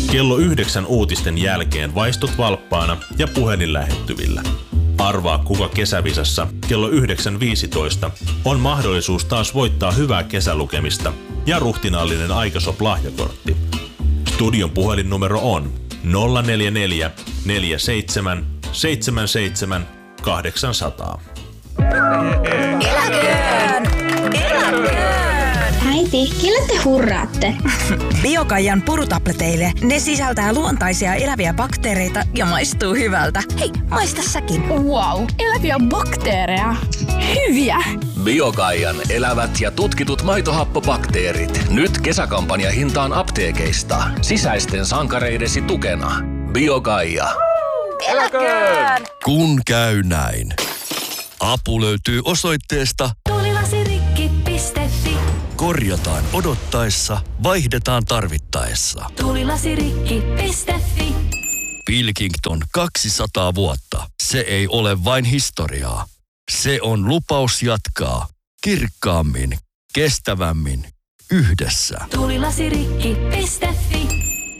Kello 9 uutisten jälkeen vaistut valppaana ja puhelin lähettyvillä. Arvaa, kuka kesävisassa kello 9.15 on mahdollisuus taas voittaa hyvää kesälukemista ja ruhtinaallinen Aikasop-lahjakortti. Studion puhelinnumero on 044 47 77 800. Eläköön! Eläköön! Äiti, kelle te hurraatte? Biokaijan purutableteille. Ne sisältää luontaisia eläviä bakteereita ja maistuu hyvältä. Hei, maista säkin. Wow, eläviä bakteereja. Hyviä! Biokaijan elävät ja tutkitut maitohappobakteerit. Nyt kesäkampanjahintaan apteekeista. Sisäisten sankareidesi tukena. Biokaija. Eläköön! Kun käy näin. Apu löytyy osoitteesta tulilasirikki.fi. Korjataan odottaessa, vaihdetaan tarvittaessa. Tulilasirikki.fi. Pilkington 200 vuotta. Se ei ole vain historiaa. Se on lupaus jatkaa kirkkaammin, kestävämmin, yhdessä. Tulilasirikki.fi.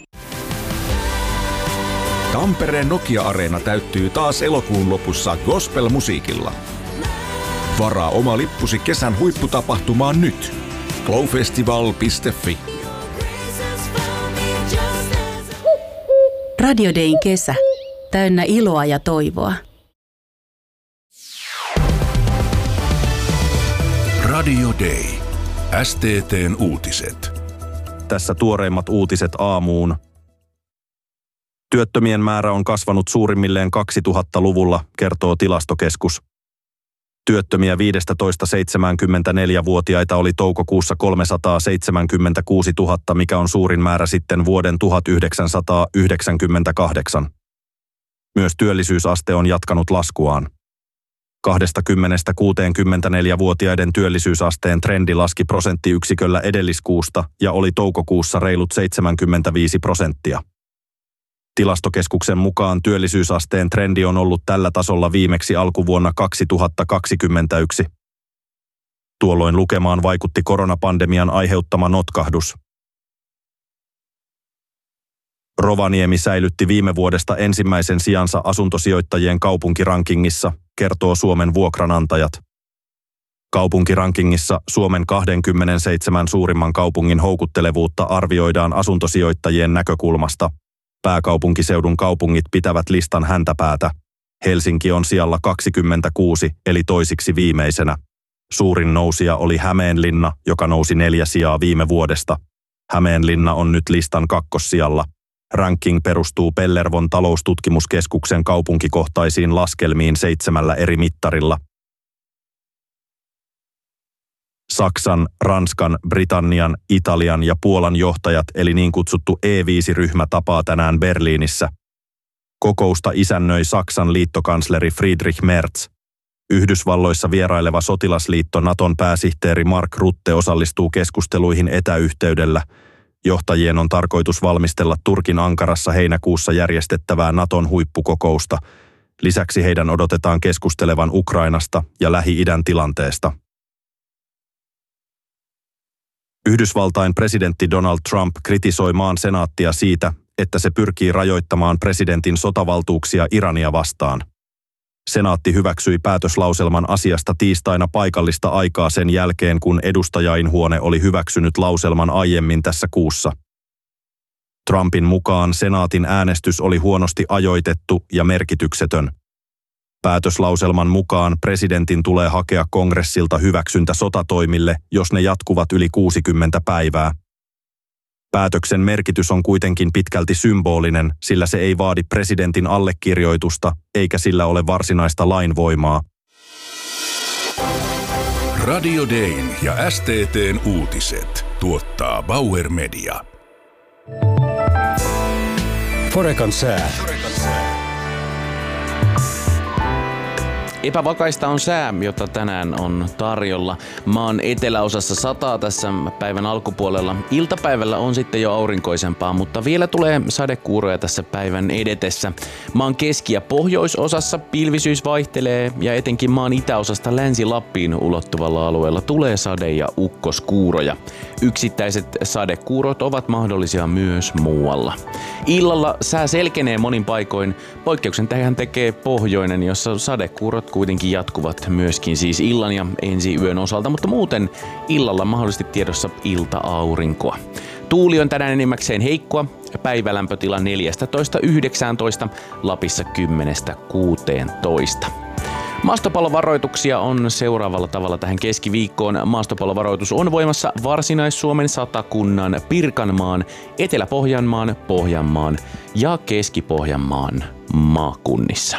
Tampereen Nokia-areena täyttyy taas elokuun lopussa gospel-musiikilla. Varaa oma lippusi kesän huipputapahtumaan nyt. glowfestival.fi. Radio Dayn kesä. Täynnä iloa ja toivoa. Radio Day. STT:n uutiset. Tässä tuoreimmat uutiset aamuun. Työttömien määrä on kasvanut suurimmilleen 2000-luvulla, kertoo Tilastokeskus. Työttömiä 15-74-vuotiaita oli toukokuussa 376 000, mikä on suurin määrä sitten vuoden 1998. Myös työllisyysaste on jatkanut laskuaan. 20-64-vuotiaiden työllisyysasteen trendi laski prosenttiyksiköllä edelliskuusta ja oli toukokuussa reilut 75%. Tilastokeskuksen mukaan työllisyysasteen trendi on ollut tällä tasolla viimeksi alkuvuonna 2021. Tuolloin lukemaan vaikutti koronapandemian aiheuttama notkahdus. Rovaniemi säilytti viime vuodesta ensimmäisen sijansa asuntosijoittajien kaupunkirankingissa, kertoo Suomen vuokranantajat. Kaupunkirankingissa Suomen 27 suurimman kaupungin houkuttelevuutta arvioidaan asuntosijoittajien näkökulmasta. Pääkaupunkiseudun kaupungit pitävät listan häntäpäätä. Helsinki on sijalla 26, eli toisiksi viimeisenä. Suurin nousija oli Hämeenlinna, joka nousi 4 sijaa viime vuodesta. Hämeenlinna on nyt listan kakkossijalla. Ranking perustuu Pellervon taloustutkimuskeskuksen kaupunkikohtaisiin laskelmiin 7 eri mittarilla. Saksan, Ranskan, Britannian, Italian ja Puolan johtajat eli niin kutsuttu E5-ryhmä tapaa tänään Berliinissä. Kokousta isännöi Saksan liittokansleri Friedrich Merz. Yhdysvalloissa vieraileva sotilasliitto Naton pääsihteeri Mark Rutte osallistuu keskusteluihin etäyhteydellä. Johtajien on tarkoitus valmistella Turkin Ankarassa heinäkuussa järjestettävää Naton huippukokousta. Lisäksi heidän odotetaan keskustelevan Ukrainasta ja Lähi-idän tilanteesta. Yhdysvaltain presidentti Donald Trump kritisoi maan senaattia siitä, että se pyrkii rajoittamaan presidentin sotavaltuuksia Irania vastaan. Senaatti hyväksyi päätöslauselman asiasta tiistaina paikallista aikaa sen jälkeen, kun edustajainhuone oli hyväksynyt lauselman aiemmin tässä kuussa. Trumpin mukaan senaatin äänestys oli huonosti ajoitettu ja merkityksetön. Päätöslauselman mukaan presidentin tulee hakea kongressilta hyväksyntä sotatoimille, jos ne jatkuvat yli 60 päivää. Päätöksen merkitys on kuitenkin pitkälti symbolinen, sillä se ei vaadi presidentin allekirjoitusta, eikä sillä ole varsinaista lainvoimaa. Radio Dayn ja STT:n uutiset tuottaa Bauer Media. Forekan sää. Epävakaista on sää, jota tänään on tarjolla. Maan eteläosassa sataa tässä päivän alkupuolella. Iltapäivällä on sitten jo aurinkoisempaa, mutta vielä tulee sadekuuroja tässä päivän edetessä. Maan keski- ja pohjoisosassa pilvisyys vaihtelee ja etenkin maan itäosasta Länsi-Lappiin ulottuvalla alueella tulee sade- ja ukkoskuuroja. Yksittäiset sadekuurot ovat mahdollisia myös muualla. Illalla sää selkenee monin paikoin. Poikkeuksen tähän tekee pohjoinen, jossa sadekuurot kuitenkin jatkuvat myöskin siis illan ja ensi yön osalta, mutta muuten illalla mahdollisesti tiedossa ilta-aurinkoa. Tuuli on tänään enimmäkseen heikkoa, päivälämpötila 14–19, Lapissa 10–16. Maastopallovaroituksia on seuraavalla tavalla tähän keskiviikkoon. Maastopallovaroitus on voimassa Varsinais-Suomen, Satakunnan, Pirkanmaan, Etelä-Pohjanmaan, Pohjanmaan ja Keski-Pohjanmaan maakunnissa.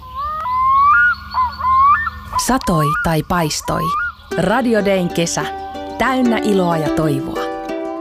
Satoi tai paistoi. Radio Dayn kesä. Täynnä iloa ja toivoa.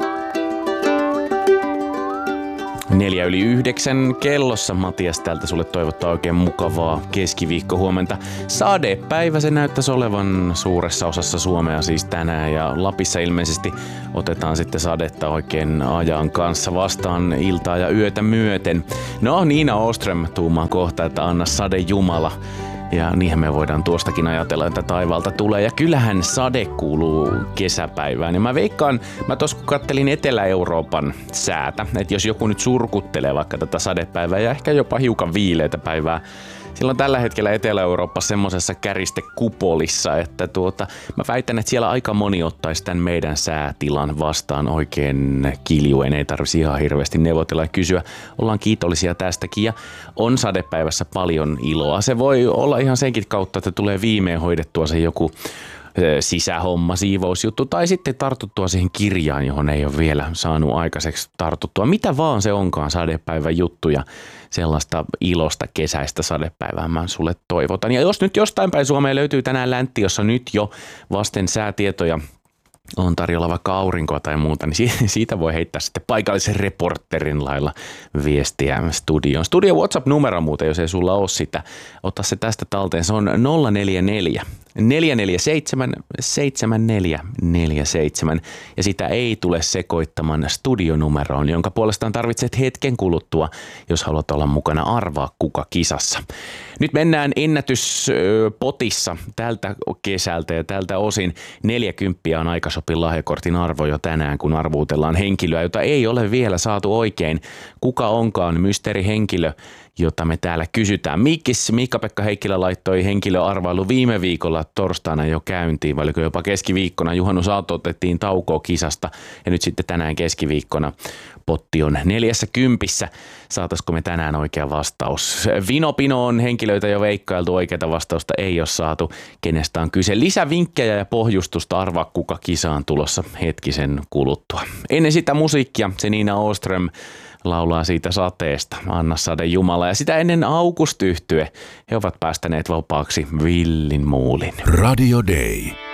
8:04 kellossa. Matias täältä sulle toivottaa oikein mukavaa keskiviikkohuomenta. Sadepäivä se näyttäisi olevan suuressa osassa Suomea siis tänään ja Lapissa ilmeisesti otetaan sitten sadetta oikein ajan kanssa vastaan iltaa ja yötä myöten. No Niina Åström tuumaa kohta, että anna sade Jumala. Ja niinhän me voidaan tuostakin ajatella, että taivaalta tulee. Ja kyllähän sade kuuluu kesäpäivään. Ja mä veikkaan, mä tuossa kun kattelin Etelä-Euroopan säätä, että jos joku nyt surkuttelee vaikka tätä sadepäivää ja ehkä jopa hiukan viileitä päivää, silloin tällä hetkellä Etelä-Eurooppa semmoisessa käristekupolissa, että mä väitän, että siellä aika moni ottaisi tämän meidän säätilan vastaan oikein kiljuen. Ei tarvitsisi ihan hirveästi neuvotella ja kysyä. Ollaan kiitollisia tästäkin ja on sadepäivässä paljon iloa. Se voi olla ihan senkin kautta, että tulee viimein hoidettua se joku sisähomma, siivousjuttu tai sitten tartuttua siihen kirjaan, johon ei ole vielä saanut aikaiseksi tartuttua. Mitä vaan se onkaan sadepäivän juttu ja sellaista ilosta kesäistä sadepäivää mä sulle toivotan. Ja jos nyt jostain päin Suomeen löytyy tänään läntti, jossa nyt jo vasten säätietoja on tarjolla vaikka aurinkoa tai muuta, niin siitä voi heittää sitten paikallisen reporterin lailla viestiä studioon. Studio WhatsApp-numero muuten, jos ei sulla ole sitä. Ota se tästä talteen. Se on 044 447 7447 ja sitä ei tule sekoittamaan studionumeroon, jonka puolestaan tarvitset hetken kuluttua, jos haluat olla mukana Arvaa kuka kisassa. Nyt mennään ennätyspotissa tältä kesältä ja tältä osin 40 on Aikashopin lahjakortin arvo jo tänään, kun arvuutellaan henkilöä, jota ei ole vielä saatu oikein. Kuka onkaan mysteerihenkilö, jota me täällä kysytään. Miikka-Pekka Heikkilä laittoi henkilöarvailu viime viikolla torstaina jo käyntiin, vai oliko jopa keskiviikkona. Juhannusaato otettiin taukoa kisasta ja nyt sitten tänään keskiviikkona potti on 40. Saataisiko me tänään oikea vastaus? Vinopino on henkilöitä jo veikkailtu, oikeata vastausta ei ole saatu. Kenestä on kyse? Lisävinkkejä ja pohjustusta Arvaa kuka kisaan tulossa hetkisen kuluttua. Ennen sitä musiikkia se Niina Åström laulaa siitä sateesta, anna sade Jumala. Ja sitä ennen August-yhtye, he ovat päästäneet vapaaksi Villin muulin. Radio Day.